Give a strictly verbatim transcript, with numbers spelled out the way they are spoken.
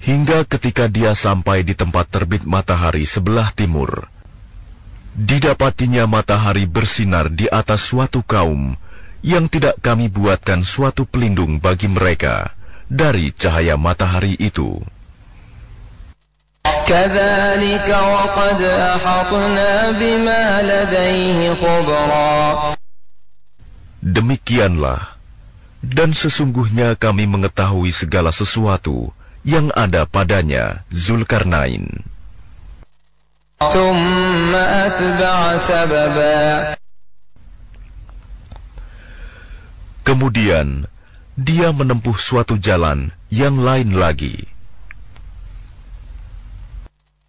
hingga ketika dia sampai di tempat terbit matahari sebelah timur. Didapatinya matahari bersinar di atas suatu kaum yang tidak kami buatkan suatu pelindung bagi mereka dari cahaya matahari itu. كَذَلِكَ وَقَدْ أَحَطْنَا بِمَا لَدَيْهِ خُبْرًا. Demikianlah, dan sesungguhnya kami mengetahui segala sesuatu yang ada padanya Zulkarnain. ثُمَّ أَتْبَعَ سَبَبًا. Kemudian dia menempuh suatu jalan yang lain lagi.